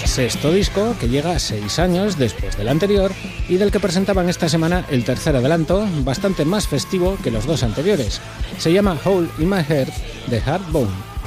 sexto disco que llega 6 años después del anterior y del que presentaban esta semana el tercer adelanto, bastante más festivo que los dos anteriores. Se llama Hole in My Heart de Hardbone.